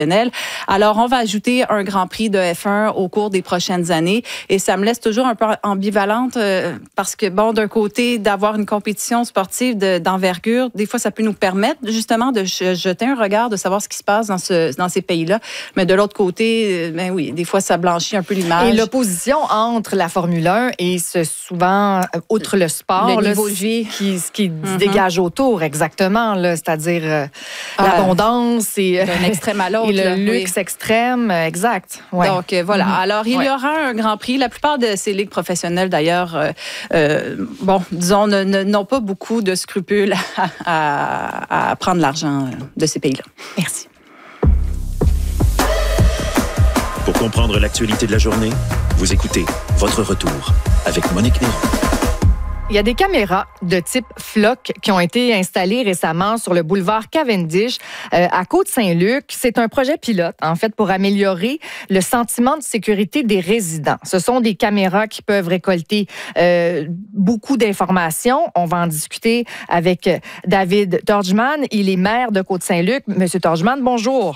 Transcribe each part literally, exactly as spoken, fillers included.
Alors, on va ajouter un Grand Prix de F un au cours des prochaines années et ça me laisse toujours un peu ambivalente euh, parce que, bon, d'un côté, d'avoir une compétition sportive de, d'envergure, des fois, ça peut nous permettre justement de jeter un regard, de savoir ce qui se passe dans, ce, dans ces pays-là. Mais de l'autre côté, ben oui, des fois, ça blanchit un peu l'image. Et l'opposition entre la Formule un et ce souvent, outre le sport, le là, niveau de vie qui, qui mm-hmm. se dégage autour, exactement, là, c'est-à-dire euh, ah, l'abondance et d'un extrême à l'autre. Et le là, luxe oui. extrême, exact. Ouais. Donc, euh, voilà. Mm-hmm. Alors, il ouais. y aura un Grand Prix. La plupart de ces ligues professionnelles, d'ailleurs, euh, euh, bon, disons, ne, ne, n'ont pas beaucoup de scrupules à, à, à prendre l'argent de ces pays-là. Merci. Pour comprendre l'actualité de la journée, vous écoutez Votre Retour avec Monique Néron. Il y a des caméras de type Flock qui ont été installées récemment sur le boulevard Cavendish euh, à Côte-Saint-Luc. C'est un projet pilote, en fait, pour améliorer le sentiment de sécurité des résidents. Ce sont des caméras qui peuvent récolter euh, beaucoup d'informations. On va en discuter avec David Torgman. Il est maire de Côte-Saint-Luc. Monsieur Torgman, bonjour.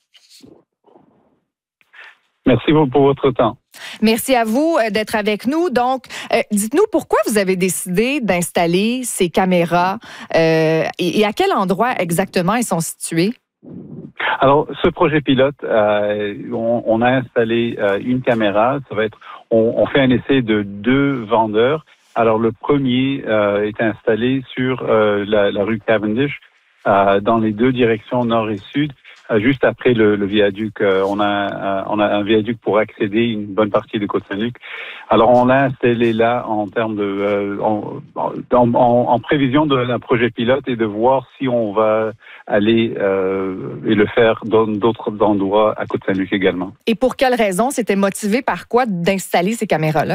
Merci pour votre temps. Merci à vous d'être avec nous. Donc, euh, dites-nous pourquoi vous avez décidé d'installer ces caméras euh, et, et à quel endroit exactement elles sont situées? Alors, ce projet pilote, euh, on, on a installé euh, une caméra. Ça va être, on, on fait un essai de deux vendeurs. Alors, le premier euh, est installé sur euh, la, la rue Cavendish, euh, dans les deux directions nord et sud. Juste après le, le viaduc, euh, on a on a un viaduc pour accéder une bonne partie de Côte-Saint-Luc. Alors on l'a installé là en termes de euh, en, en, en prévision d'un projet pilote et de voir si on va aller euh, et le faire dans d'autres endroits à Côte-Saint-Luc également. Et pour quelle raison? C'était motivé par quoi d'installer ces caméras-là?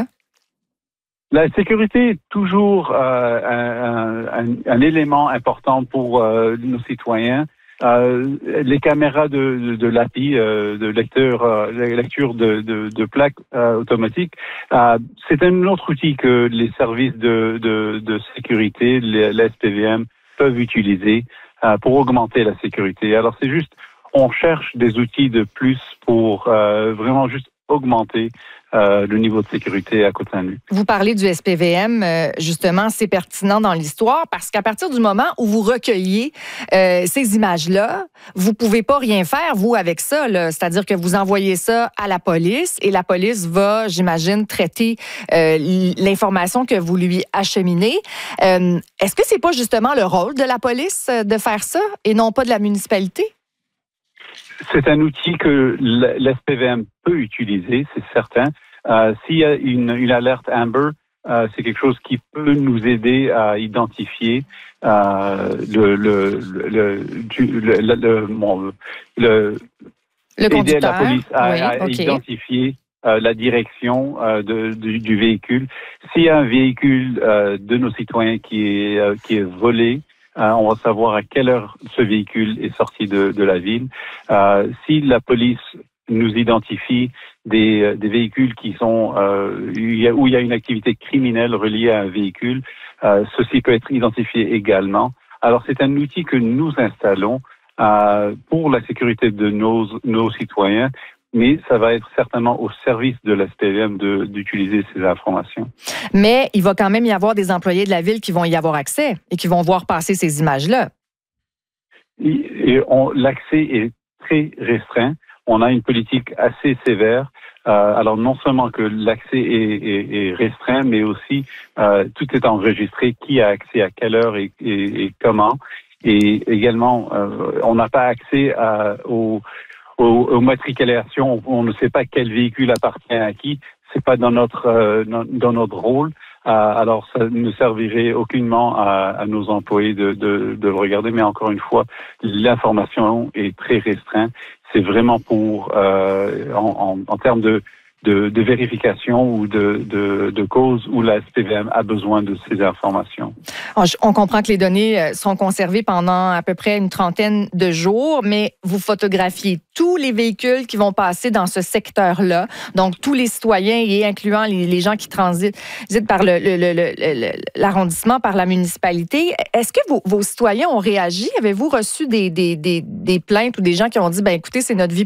La sécurité est toujours euh, un, un, un élément important pour euh, nos citoyens. Euh, les caméras de, de, de l'A P I, euh, de lecteur, euh, lecture de, de, de plaques euh, automatiques, euh, c'est un autre outil que les services de, de, de sécurité, les, les S P V M, peuvent utiliser euh, pour augmenter la sécurité. Alors c'est juste, on cherche des outils de plus pour euh, vraiment juste augmenter euh, le niveau de sécurité à Côte-Saint-Luc. Vous parlez du S P V M, euh, justement, c'est pertinent dans l'histoire parce qu'à partir du moment où vous recueillez euh, ces images-là, vous pouvez pas rien faire, vous, avec ça. Là. C'est-à-dire que vous envoyez ça à la police et la police va, j'imagine, traiter euh, l'information que vous lui acheminez. Euh, est-ce que c'est pas justement le rôle de la police de faire ça et non pas de la municipalité? C'est un outil que l'S P V M peut utiliser, c'est certain. Euh, s'il y a une, une alerte Amber, euh, c'est quelque chose qui peut nous aider à identifier euh, le, le, le, le, le, le, bon, le, le aider la police à, oui, à okay. identifier euh, la direction euh, de, du, du véhicule. S'il y a un véhicule euh, de nos citoyens qui est, euh, qui est volé, Euh, on va savoir à quelle heure ce véhicule est sorti de, de la ville. Euh, si la police nous identifie des, des véhicules qui sont euh, où il y a une activité criminelle reliée à un véhicule, euh, ceci peut être identifié également. Alors c'est un outil que nous installons euh, pour la sécurité de nos, nos citoyens, mais ça va être certainement au service de l'S P V M de, d'utiliser ces informations. Mais il va quand même y avoir des employés de la ville qui vont y avoir accès et qui vont voir passer ces images-là. Et, et on, l'accès est très restreint. On a une politique assez sévère. Euh, alors non seulement que l'accès est, est, est restreint, mais aussi euh, tout est enregistré, qui a accès à quelle heure et, et, et comment. Et également, euh, on n'a pas accès à, aux Aux, aux matriculations, on ne sait pas quel véhicule appartient à qui. C'est pas dans notre euh, dans notre rôle. Euh, alors, ça ne servirait aucunement à, à nos employés de, de de le regarder. Mais encore une fois, l'information est très restreinte. C'est vraiment pour euh, en, en, en termes de de, de vérification ou de, de, de cause où la S P V M a besoin de ces informations. On comprend que les données sont conservées pendant à peu près une trentaine de jours, mais vous photographiez tous les véhicules qui vont passer dans ce secteur-là, donc tous les citoyens et incluant les, les gens qui transitent par le, le, le, le, l'arrondissement, par la municipalité. Est-ce que vos, vos citoyens ont réagi? Avez-vous reçu des, des, des, des plaintes ou des gens qui ont dit, ben écoutez, c'est notre vie